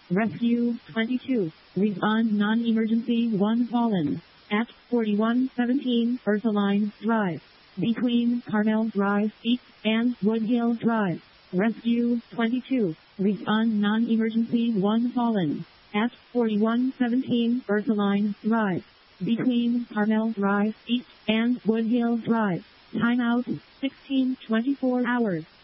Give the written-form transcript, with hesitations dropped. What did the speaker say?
Rescue 22. Respond non-emergency 1 fallen. At 4117 Ursuline Drive. Between Carmel Drive East and Woodhill Drive. Rescue 22. Respond non-emergency 1 fallen. At 4117 Ursuline Drive. Between Carmel Drive East and Woodhill Drive. Timeout 16:24 hours.